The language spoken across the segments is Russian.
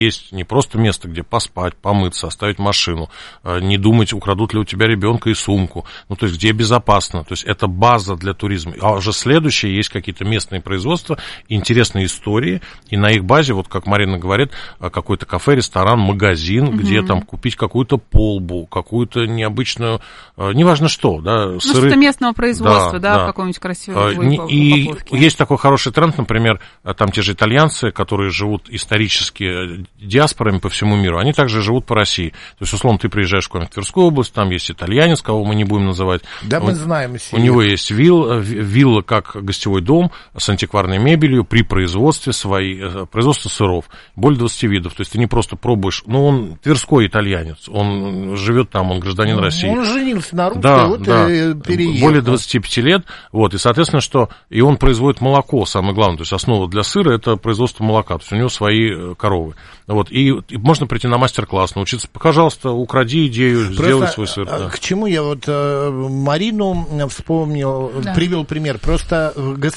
есть не просто место, где поспать, помыться, оставить машину, не думать, украдут ли у тебя ребенка и сумку, ну, то есть где безопасно, то есть это база для туризма. А уже следующее, есть какие-то местные производства, интересные истории, и на их базе, вот как Марина говорит, какой-то кафе, ресторан, магазин, где там купить какую-то полбу, какую-то необычную, неважно что, да, ну, сыры. Что-то местного производства, да, в каком-нибудь красивом упаковке. И есть такой хороший тренд, например, там те же итальянцы, которые живут исторически диаспорами по всему миру, они также живут по России. То есть, условно, ты приезжаешь в какую-нибудь Тверскую область, там есть итальянец, кого мы не будем называть. Да, мы знаем себе. У него есть вилла как гостевой дом с антикварной мебелью при производстве производство сыров. Более 20 видов. То есть, ты не просто пробуешь, ну, он тверской итальянец, он живет там, он гражданин России. Он женился на русской, переехал. Более 25 лет, и, соответственно, и он производит молоко, самое главное, то есть, основа для сыра – это производство молока, то есть, у него свои коровы. И можно прийти на мастер-класс, научиться. Пожалуйста, укради идею, сделай свой сыр. Да. К чему я Марину вспомнил, привел пример. Просто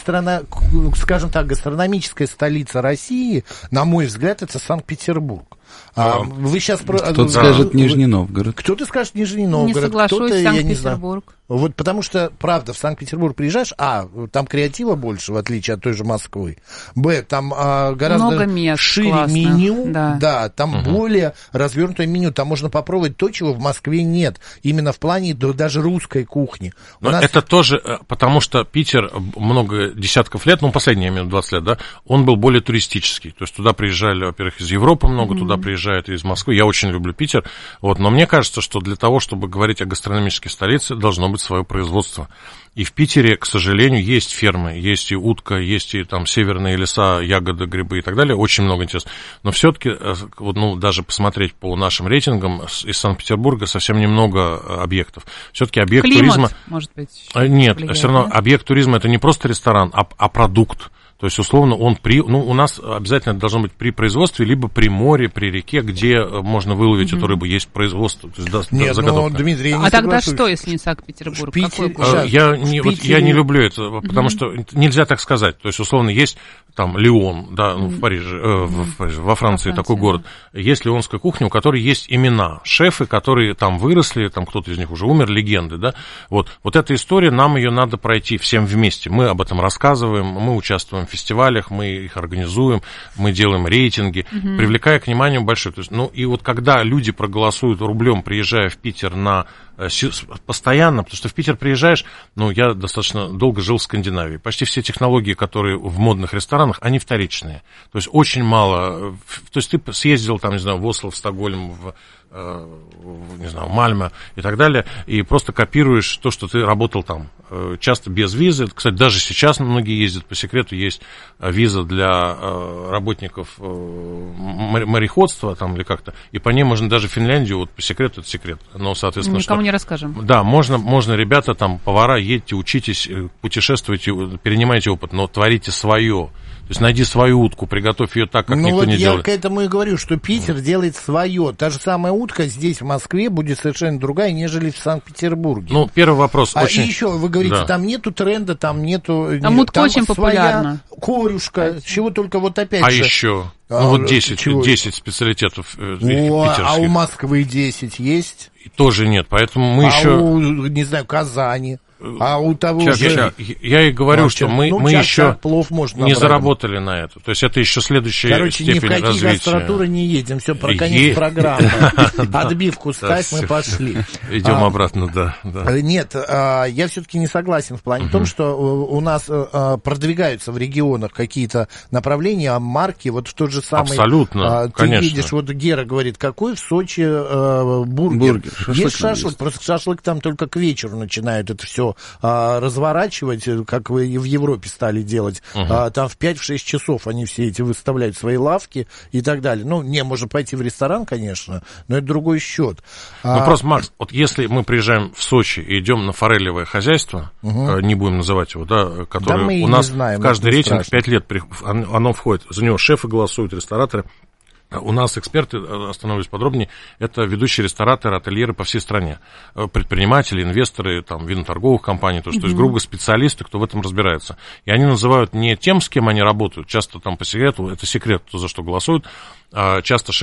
скажем так, гастрономическая столица России, на мой взгляд, это Санкт-Петербург. Вы сейчас кто-то скажет Нижний Новгород. Кто-то скажет Нижний Новгород. Не соглашусь, Санкт-Петербург. Вот потому что, правда, в Санкт-Петербург приезжаешь, там креатива больше, в отличие от той же Москвы. Там гораздо шире классно. Меню, там более развернутое меню. Там можно попробовать то, чего в Москве нет. Именно в плане даже русской кухни. Это тоже, потому что Питер много десятков лет, последние, я имею в виду 20 лет, да, он был более туристический. То есть туда приезжали, во-первых, из Европы много, туда приезжают из Москвы. Я очень люблю Питер. Но мне кажется, что для того, чтобы говорить о гастрономической столице, должно быть свое производство. И в Питере, к сожалению, есть фермы, есть и утка, есть и там северные леса, ягоды, грибы и так далее, очень много интересного. Но все-таки, даже посмотреть по нашим рейтингам, из Санкт-Петербурга совсем немного объектов. Все-таки объект туризма... может быть, нет, влияет, все равно объект туризма это не просто ресторан, а продукт. То есть, условно, у нас обязательно должно быть при производстве, либо при море, при реке, где можно выловить эту рыбу, есть производство. То есть, Дмитрий, я не тогда что, если не Санкт-Петербург? Я не люблю это, потому что нельзя так сказать. То есть, условно, есть там Лион, да, в Париже, во Франции такой город. Есть лионская кухня, у которой есть имена, шефы, которые там выросли, там кто-то из них уже умер, легенды, да. Вот эта история, нам ее надо пройти всем вместе. Мы об этом рассказываем, мы участвуем в фестивалях, мы их организуем, мы делаем рейтинги, привлекая к вниманию большое. То есть, и когда люди проголосуют рублем, приезжая в Питер постоянно, потому что в Питер приезжаешь, я достаточно долго жил в Скандинавии. Почти все технологии, которые в модных ресторанах, они вторичные. То есть очень мало. То есть ты съездил там, не знаю, в Осло, в Стокгольм, в Мальме и так далее, и просто копируешь то, что ты работал там. Часто без визы. Кстати, даже сейчас многие ездят по секрету, есть виза для работников мореходства там, или как-то, и по ней можно даже в Финляндию, по секрету, это секрет. Но, соответственно, никому не расскажем. Да, можно, ребята, там, повара, едьте, учитесь, путешествуйте, перенимайте опыт, но творите свое. То есть найди свою утку, приготовь ее так, как никто не делает. Я к этому и говорю, что Питер делает свое. Та же самая утка здесь, в Москве, будет совершенно другая, нежели в Санкт-Петербурге. Первый вопрос очень... И еще, вы говорите, там нету тренда, там нету... Там утка очень популярна. Корюшка, чего только опять же... А еще... 10 специалитетов питерских. А у Москвы 10 есть? Тоже нет, поэтому мы еще... не знаю, Казани... А у того же... Я и говорю, что мы еще не заработали на это. То есть это еще следующая степень развития. Ни в какие гастротуры не едем. Все, про конец программы. Отбивку ставь, мы пошли. Идем обратно, да. Нет, я все-таки не согласен в плане том, что у нас продвигаются в регионах какие-то направления, марки, вот в тот же самый... Абсолютно, конечно. Ты видишь, Гера говорит, какой в Сочи бургер. Есть шашлык, просто шашлык там только к вечеру начинают это все разворачивать, как вы и в Европе стали делать. Там в 5-6 часов они все эти выставляют свои лавки и так далее. Можно пойти в ресторан, конечно, но это другой счет. Просто, Макс, если мы приезжаем в Сочи и идем на форелевое хозяйство, не будем называть его, да, которое у нас в каждый рейтинг 5 лет, оно входит, за него шефы голосуют, рестораторы. У нас эксперты, остановлюсь подробнее, это ведущие рестораторы, ательеры по всей стране. Предприниматели, инвесторы, там, виноторговых компаний, то есть, грубо специалисты, кто в этом разбирается. И они называют не тем, с кем они работают, часто там по секрету, это секрет, кто за что голосует, часто